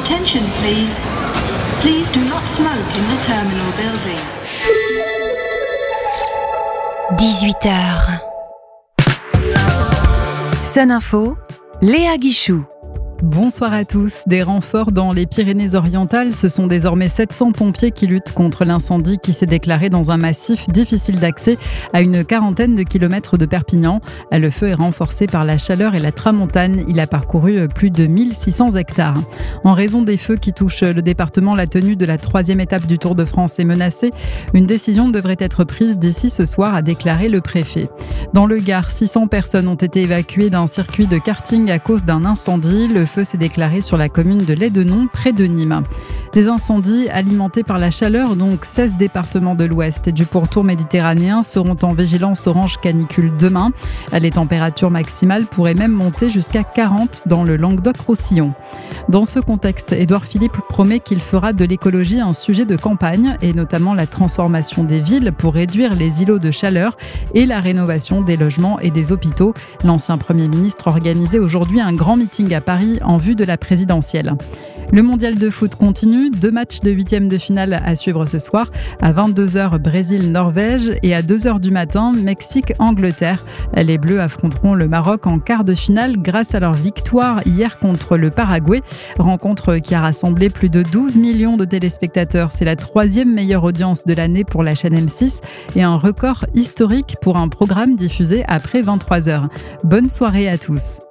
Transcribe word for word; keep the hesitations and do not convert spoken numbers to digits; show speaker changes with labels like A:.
A: Attention please. Please do not smoke in the terminal building.
B: dix-huit heures. Sun Info, Léa Guichou.
C: Bonsoir à tous. Des renforts dans les Pyrénées-Orientales. Ce sont désormais sept cents pompiers qui luttent contre l'incendie qui s'est déclaré dans un massif difficile d'accès à une quarantaine de kilomètres de Perpignan. Le feu est renforcé par la chaleur et la tramontane. Il a parcouru plus de mille six cents hectares. En raison des feux qui touchent le département, la tenue de la troisième étape du Tour de France est menacée. Une décision devrait être prise d'ici ce soir, a déclaré le préfet. Dans le Gard, six cents personnes ont été évacuées d'un circuit de karting à cause d'un incendie. Le feu s'est déclaré sur la commune de Lédenon, près de Nîmes. Des incendies alimentés par la chaleur, donc seize départements de l'Ouest et du pourtour méditerranéen seront en vigilance orange canicule demain. Les températures maximales pourraient même monter jusqu'à quarante dans le Languedoc-Roussillon. Dans ce contexte, Édouard Philippe promet qu'il fera de l'écologie un sujet de campagne et notamment la transformation des villes pour réduire les îlots de chaleur et la rénovation des logements et des hôpitaux. L'ancien Premier ministre organisait aujourd'hui un grand meeting à Paris en vue de la présidentielle. Le mondial de foot continue, deux matchs de huitième de finale à suivre ce soir. À vingt-deux heures, Brésil-Norvège et à deux heures du matin, Mexique-Angleterre. Les Bleus affronteront le Maroc en quart de finale grâce à leur victoire hier contre le Paraguay. Rencontre qui a rassemblé plus de douze millions de téléspectateurs. C'est la troisième meilleure audience de l'année pour la chaîne M six et un record historique pour un programme diffusé après vingt-trois heures. Bonne soirée à tous.